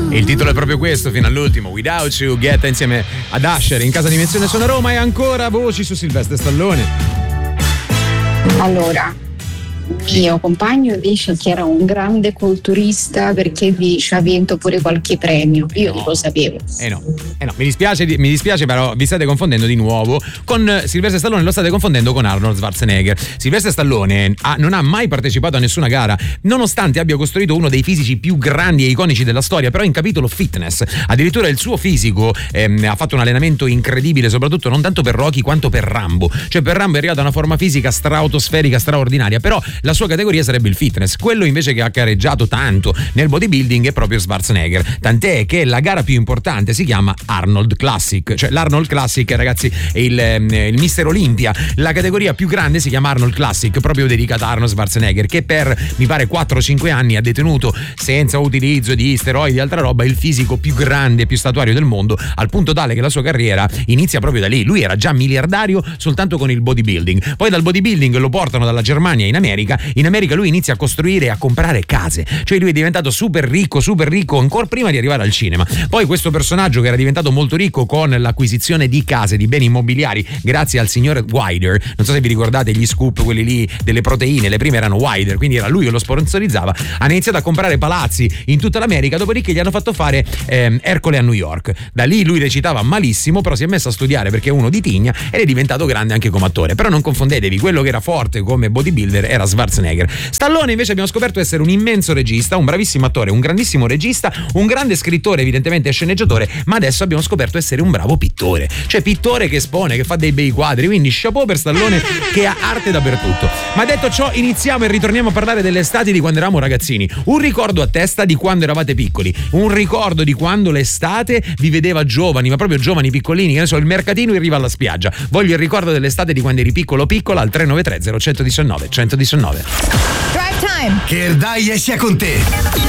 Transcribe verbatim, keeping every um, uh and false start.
E il titolo è proprio questo, fino all'ultimo, Without You, Guetta insieme ad Usher in Casa Dimensione Sono Roma. E ancora voci su Silvestre Stallone. Allora, mio compagno dice che era un grande culturista perché dice ha vinto pure qualche premio. Io no. lo sapevo. Eh no, eh no, mi dispiace, mi dispiace, però vi state confondendo di nuovo con Silvestre Stallone, lo state confondendo con Arnold Schwarzenegger. Silvestre Stallone ha, non ha mai partecipato a nessuna gara, nonostante abbia costruito uno dei fisici più grandi e iconici della storia, però in capitolo fitness. Addirittura il suo fisico ehm, ha fatto un allenamento incredibile, soprattutto non tanto per Rocky quanto per Rambo. Cioè per Rambo è arrivato a una forma fisica stratosferica, straordinaria, però la sua categoria sarebbe il fitness. Quello invece che ha gareggiato tanto nel bodybuilding è proprio Schwarzenegger, tant'è che la gara più importante si chiama Arnold Classic, cioè l'Arnold Classic, ragazzi, è il, il Mister Olympia. La categoria più grande si chiama Arnold Classic, proprio dedicata a Arnold Schwarzenegger, che per mi pare quattro cinque anni ha detenuto, senza utilizzo di steroidi e altra roba, il fisico più grande e più statuario del mondo, al punto tale che la sua carriera inizia proprio da lì. Lui era già miliardario soltanto con il bodybuilding, poi dal bodybuilding lo portano dalla Germania in America. In America lui inizia a costruire e a comprare case, cioè lui è diventato super ricco, super ricco ancora prima di arrivare al cinema. Poi questo personaggio che era diventato molto ricco con l'acquisizione di case, di beni immobiliari, grazie al signor Wider, non so se vi ricordate gli scoop, quelli lì delle proteine, le prime erano Wider, quindi era lui che lo sponsorizzava, hanno iniziato a comprare palazzi in tutta l'America, dopodiché gli hanno fatto fare ehm, Ercole a New York. Da lì lui recitava malissimo, però si è messo a studiare perché è uno di Tigna ed è diventato grande anche come attore. Però non confondetevi, quello che era forte come bodybuilder era Schwarzenegger. Stallone invece abbiamo scoperto essere un immenso regista, un bravissimo attore, un grandissimo regista, un grande scrittore, evidentemente sceneggiatore, ma adesso abbiamo scoperto essere un bravo pittore, cioè pittore che espone, che fa dei bei quadri, quindi chapeau per Stallone che ha arte dappertutto. Ma detto ciò, iniziamo e ritorniamo a parlare delle estati di quando eravamo ragazzini. Un ricordo a testa di quando eravate piccoli, un ricordo di quando l'estate vi vedeva giovani, ma proprio giovani piccolini, che ne so, il mercatino in riva alla spiaggia. Voglio il ricordo dell'estate di quando eri piccolo piccola al tre nove tre zero uno uno nove uno uno nove. Drive time! Che Erdai sia con te!